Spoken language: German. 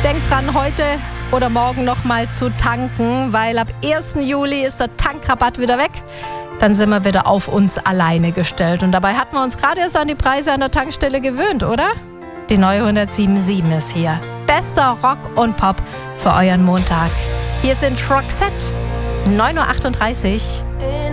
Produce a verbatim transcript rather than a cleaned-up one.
Denkt dran, heute oder morgen nochmal zu tanken, weil ab ersten Juli ist der Tankrabatt wieder weg. Dann sind wir wieder auf uns alleine gestellt. Und dabei hatten wir uns gerade erst an die Preise an der Tankstelle gewöhnt, oder? Die neue hundertsieben Komma sieben ist hier. Bester Rock und Pop für euren Montag. Hier sind Roxette, neun Uhr achtunddreißig.